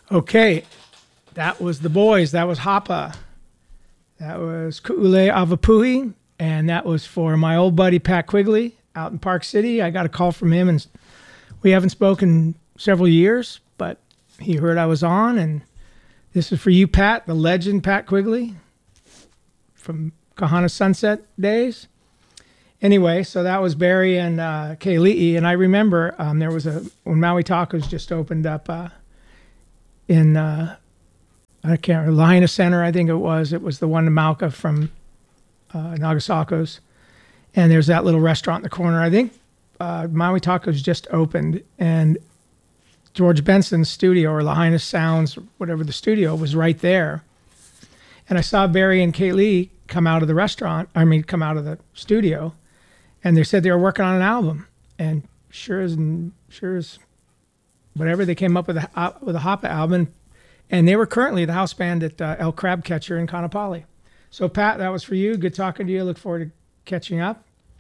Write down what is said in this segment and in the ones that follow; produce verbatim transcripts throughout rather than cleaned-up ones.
Okay, that was the boys. That was Hapa. That was Ku'ule Avapuhi, and that was for my old buddy Pat Quigley out in Park City. I got a call from him, and we haven't spoken several years, but he heard I was on, and this is for you, Pat, the legend Pat Quigley from Kahana Sunset days. Anyway, so that was Barry and uh, Kayli'i, and I remember um, there was a, when Maui Tacos just opened up uh, in, uh, I can't remember, Lahaina Center, I think it was. It was the one in Mauka from uh, Nagasakos. And there's that little restaurant in the corner. I think uh, Maui Tacos just opened, and George Benson's studio, or Lahaina Sounds, whatever the studio, was right there. And I saw Barry and Kaylee come out of the restaurant, I mean, come out of the studio, and they said they were working on an album. And sure as, sure as whatever, they came up with a, uh, with a Hapa album, and they were currently the house band at uh, El Crabcatcher in Kaanapali. So, Pat, that was for you. Good talking to you. Look forward to catching up.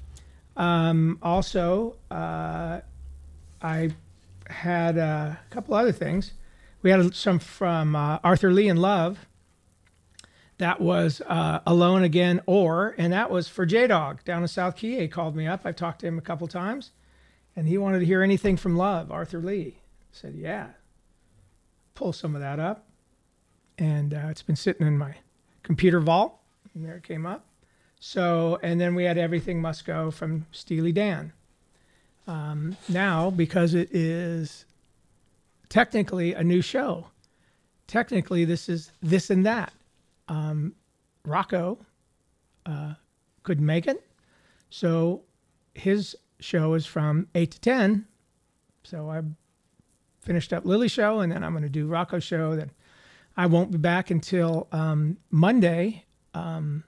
Um, also, uh, I had uh, a couple other things. We had some from uh, Arthur Lee in Love. That was uh, Alone Again Or, and that was for J-Dog down in South Key. He called me up. I've talked to him a couple times, and he wanted to hear anything from Love, Arthur Lee. I said, yeah. Pull some of that up. And uh, it's been sitting in my computer vault, and there it came up. So, and then we had Everything Must Go from Steely Dan. Um, now, because it is technically a new show, technically this is This and That. Um, Rocco uh, couldn't make it, so his show is from eight to ten. So I finished up Lily's show, and then I'm going to do Rocco's show. Then I won't be back until um, Monday, um,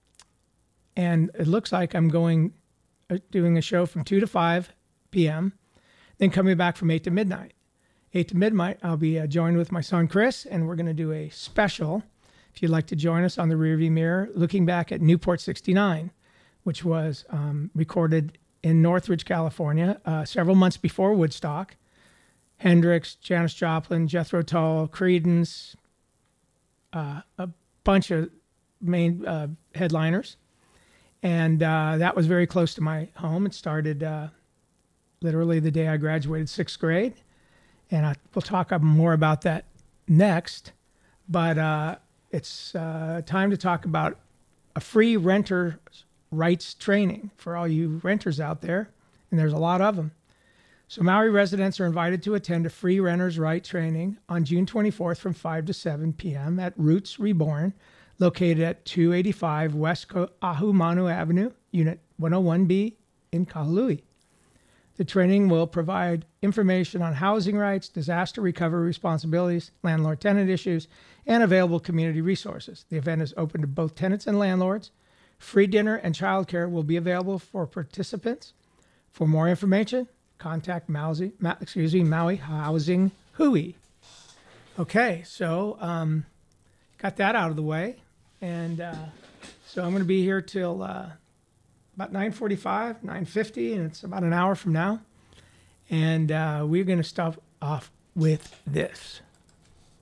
and it looks like I'm going uh, doing a show from two to five p.m., then coming back from eight to midnight. eight to midnight, I'll be uh, joined with my son Chris, and we're going to do a special. If you'd like to join us on the rearview mirror, looking back at Newport sixty-nine, which was um, recorded in Northridge, California, uh, several months before Woodstock. Hendrix, Janis Joplin, Jethro Tull, Creedence, uh, a bunch of main uh, headliners. And uh, that was very close to my home. It started uh, literally the day I graduated sixth grade. And I, we'll talk more about that next. But uh, it's uh, time to talk about a free renter rights training for all you renters out there, and there's a lot of them. So Maui residents are invited to attend a free renters' right training on June twenty-fourth from five to seven p.m. at Roots Reborn, located at two eighty-five West Ahumanu Avenue, Unit one oh one B in Kahului. The training will provide information on housing rights, disaster recovery responsibilities, landlord-tenant issues, and available community resources. The event is open to both tenants and landlords. Free dinner and childcare will be available for participants. For more information, contact Maui, Ma, excuse me, Maui Housing Hui. Okay, so um, got that out of the way. And uh, so I'm going to be here till uh, about nine forty-five, nine fifty, and it's about an hour from now. And uh, we're going to start off with this.